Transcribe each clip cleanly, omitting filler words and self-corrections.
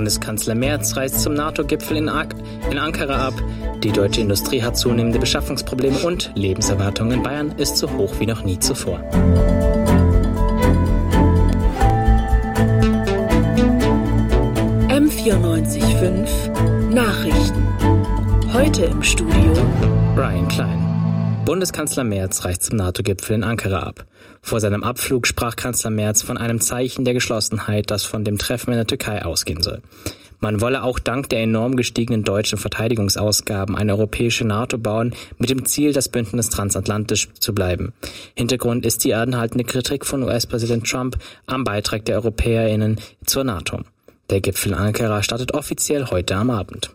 Bundeskanzler Merz reist zum NATO-Gipfel in Ankara ab. Die deutsche Industrie hat zunehmende Beschaffungsprobleme und Lebenserwartung in Bayern ist so hoch wie noch nie zuvor. M94.5 Nachrichten. Heute im Studio Brian Klein. Bundeskanzler Merz reist zum NATO-Gipfel in Ankara ab. Vor seinem Abflug sprach Kanzler Merz von einem Zeichen der Geschlossenheit, das von dem Treffen in der Türkei ausgehen soll. Man wolle auch dank der enorm gestiegenen deutschen Verteidigungsausgaben eine europäische NATO bauen, mit dem Ziel, das Bündnis transatlantisch zu bleiben. Hintergrund ist die anhaltende Kritik von US-Präsident Trump am Beitrag der EuropäerInnen zur NATO. Der Gipfel in Ankara startet offiziell heute am Abend.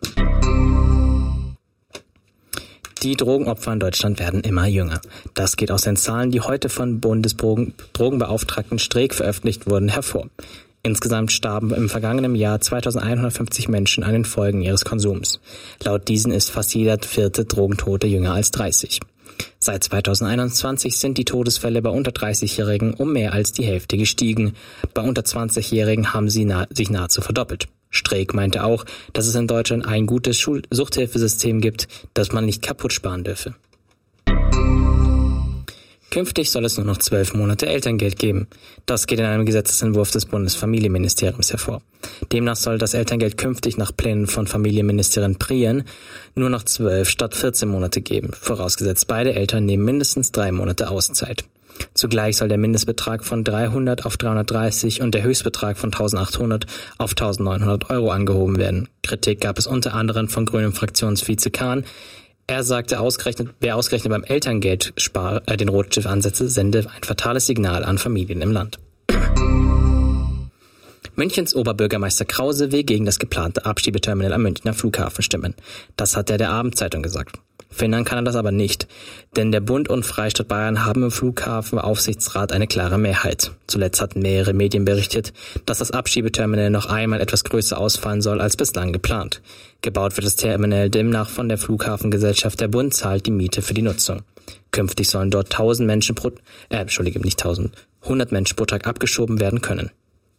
Die Drogenopfer in Deutschland werden immer jünger. Das geht aus den Zahlen, die heute von Bundesdrogenbeauftragten Streeck veröffentlicht wurden, hervor. Insgesamt starben im vergangenen Jahr 2150 Menschen an den Folgen ihres Konsums. Laut diesen ist fast jeder vierte Drogentote jünger als 30. Seit 2021 sind die Todesfälle bei unter 30-Jährigen um mehr als die Hälfte gestiegen. Bei unter 20-Jährigen haben sie sich nahezu verdoppelt. Streeck meinte auch, dass es in Deutschland ein gutes Suchthilfesystem gibt, das man nicht kaputt sparen dürfe. Künftig soll es nur noch 12 Monate Elterngeld geben. Das geht in einem Gesetzesentwurf des Bundesfamilienministeriums hervor. Demnach soll das Elterngeld künftig nach Plänen von Familienministerin Prien nur noch 12 statt 14 Monate geben, vorausgesetzt beide Eltern nehmen mindestens 3 Monate Auszeit. Zugleich soll der Mindestbetrag von 300 auf 330 und der Höchstbetrag von 1.800 auf 1.900 Euro angehoben werden. Kritik gab es unter anderem von Grünen-Fraktionsvize Kahn. Er sagte, wer ausgerechnet beim Elterngeld den Rotstift ansetze, sende ein fatales Signal an Familien im Land. Münchens Oberbürgermeister Krause will gegen das geplante Abschiebeterminal am Münchner Flughafen stimmen. Das hat er der Abendzeitung gesagt. Verhindern kann er das aber nicht, denn der Bund und Freistaat Bayern haben im Flughafenaufsichtsrat eine klare Mehrheit. Zuletzt hatten mehrere Medien berichtet, dass das Abschiebeterminal noch einmal etwas größer ausfallen soll als bislang geplant. Gebaut wird das Terminal demnach von der Flughafengesellschaft. Der Bund zahlt die Miete für die Nutzung. Künftig sollen dort 100 Menschen pro Tag abgeschoben werden können.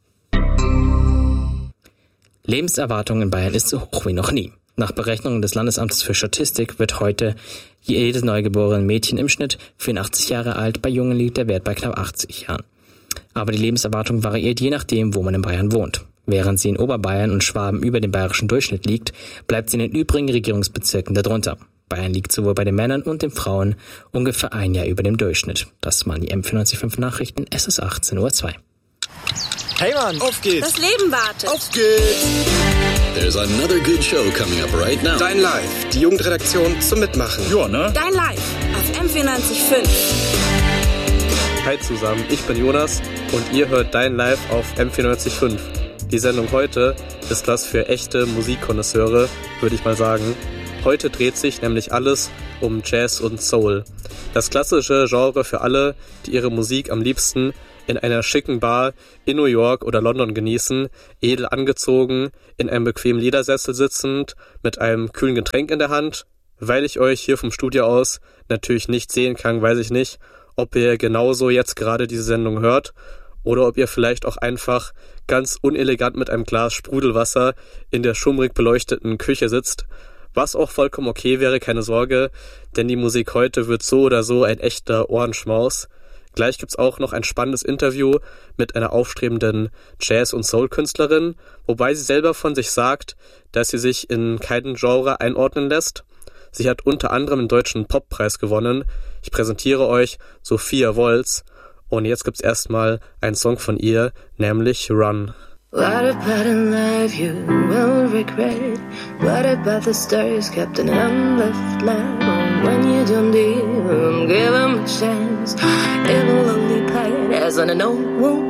Lebenserwartung in Bayern ist so hoch wie noch nie. Nach Berechnungen des Landesamtes für Statistik wird heute jedes neugeborene Mädchen im Schnitt 84 Jahre alt, bei Jungen liegt der Wert bei knapp 80 Jahren. Aber die Lebenserwartung variiert je nachdem, wo man in Bayern wohnt. Während sie in Oberbayern und Schwaben über dem bayerischen Durchschnitt liegt, bleibt sie in den übrigen Regierungsbezirken darunter. Bayern liegt sowohl bei den Männern und den Frauen ungefähr ein Jahr über dem Durchschnitt. Das waren die M94.5 Nachrichten, es ist 18.02 Uhr. Hey Mann, auf geht's! Das Leben wartet! Auf geht's! There's another good show coming up right now. Dein Live, die Jugendredaktion zum Mitmachen. Ja, ne? Dein Live auf M94.5. Hi zusammen, ich bin Jonas und ihr hört Dein Live auf M94.5. Die Sendung heute ist was für echte Musikkonnoisseure, würde ich mal sagen. Heute dreht sich nämlich alles um Jazz und Soul. Das klassische Genre für alle, die ihre Musik am liebsten in einer schicken Bar in New York oder London genießen, edel angezogen, in einem bequemen Ledersessel sitzend, mit einem kühlen Getränk in der Hand. Weil ich euch hier vom Studio aus natürlich nicht sehen kann, weiß ich nicht, ob ihr genauso jetzt gerade diese Sendung hört oder ob ihr vielleicht auch einfach ganz unelegant mit einem Glas Sprudelwasser in der schummrig beleuchteten Küche sitzt. Was auch vollkommen okay wäre, keine Sorge, denn die Musik heute wird so oder so ein echter Ohrenschmaus. Gleich gibt's auch noch ein spannendes Interview mit einer aufstrebenden Jazz- und Soul-Künstlerin, wobei sie selber von sich sagt, dass sie sich in keinen Genre einordnen lässt. Sie hat unter anderem den Deutschen Poppreis gewonnen. Ich präsentiere euch Sophia Wolz und jetzt gibt's erstmal einen Song von ihr, nämlich Run. What about in life you will regret? What about the stars kept in an unleft line? When you don't even give them a chance, it will only pass as an unknown